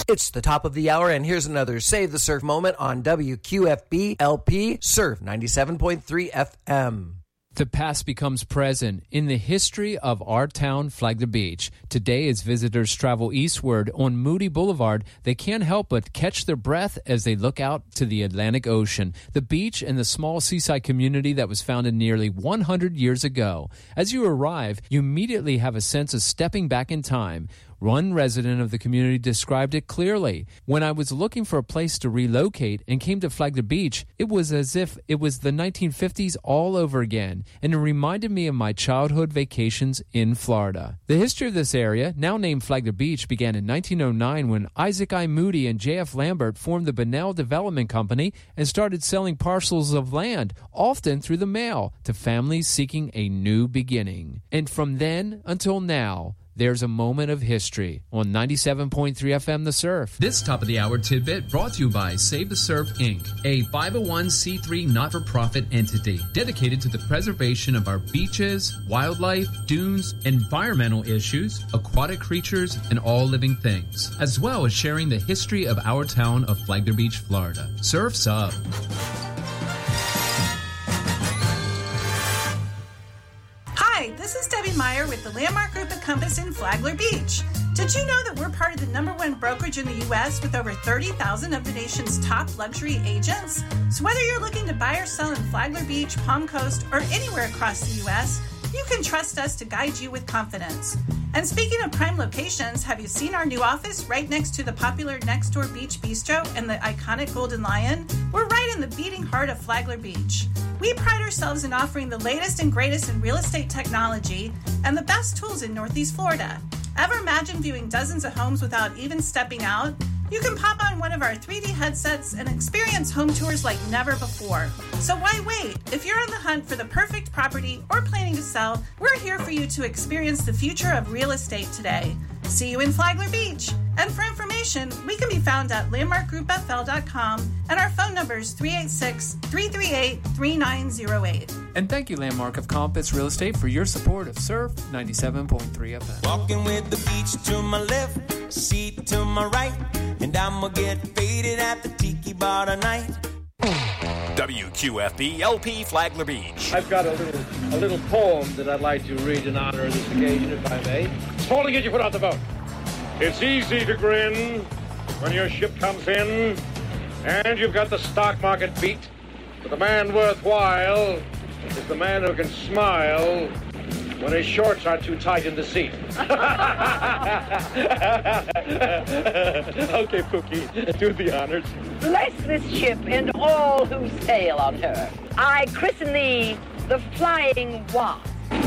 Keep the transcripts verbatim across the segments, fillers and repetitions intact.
It's the top of the hour, and here's another Save the Surf moment on W Q F B L P Surf ninety-seven point three F M. The past becomes present in the history of our town, Flagler Beach. Today, as visitors travel eastward on Moody Boulevard, they can't help but catch their breath as they look out to the Atlantic Ocean, the beach and the small seaside community that was founded nearly one hundred years ago. As you arrive, you immediately have a sense of stepping back in time. One resident of the community described it clearly. When I was looking for a place to relocate and came to Flagler Beach, it was as if it was the nineteen fifties all over again, and it reminded me of my childhood vacations in Florida. The history of this area, now named Flagler Beach, began in nineteen oh nine when Isaac I. Moody and J F Lambert formed the Bunnell Development Company and started selling parcels of land, often through the mail, to families seeking a new beginning. And from then until now, there's a moment of history on ninety-seven point three F M The Surf. This top of the hour tidbit brought to you by Save the Surf Incorporated, a five oh one c three not-for-profit entity dedicated to the preservation of our beaches, wildlife, dunes, environmental issues, aquatic creatures, and all living things, as well as sharing the history of our town of Flagler Beach, Florida. Surf's up. Hi, this is Debbie Meyer with the Landmark Group at Compass in Flagler Beach. Did you know that we're part of the number one brokerage in the U S with over thirty thousand of the nation's top luxury agents? So whether you're looking to buy or sell in Flagler Beach, Palm Coast, or anywhere across the U S, you can trust us to guide you with confidence. And speaking of prime locations, have you seen our new office right next to the popular Next Door Beach Bistro and the iconic Golden Lion? We're right in the beating heart of Flagler Beach. We pride ourselves in offering the latest and greatest in real estate technology and the best tools in Northeast Florida. Ever imagine viewing dozens of homes without even stepping out? You can pop on one of our three D headsets and experience home tours like never before. So why wait? If you're on the hunt for the perfect property or planning to sell, we're here for you to experience the future of real estate today. See you in Flagler Beach. And for information, we can be found at landmark group f l dot com and our phone number is three eight six, three three eight, three nine zero eight. And thank you, Landmark of Compass Real Estate, for your support of Surf ninety-seven point three F M. Walking with the beach to my left, seat to my right, and I'ma get faded at the tiki bar tonight. W Q F B L P Flagler Beach. I've got a little a little poem that I'd like to read in honor of this occasion, if I may. It's time to get you put out the boat. It's easy to grin when your ship comes in and you've got the stock market beat. But the man worthwhile is the man who can smile when his shorts are too tight in the seat. Okay, Pookie, do the honors. Bless this ship and all who sail on her. I christen thee the Flying Wasp.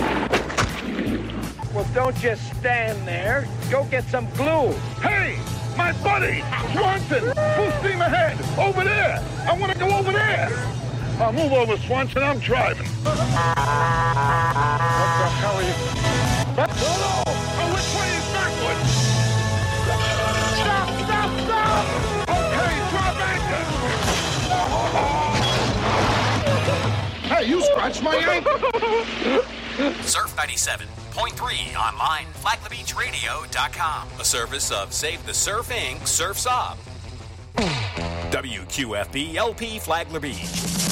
Well, don't just stand there. Go get some glue. Hey, my buddy, Swanson, full steam ahead, over there. I want to go over there. Uh, move over, Swanson, I'm driving. What the hell are you? Hello, oh, which way is backwards? Stop, stop, stop! Okay, drop anchor. Hey, you scratched my ankle. Surf ninety-seven point three online, flagler beach radio dot com. A service of Save the Surf Incorporated. Surf's Up. W Q F B L P Flagler Beach.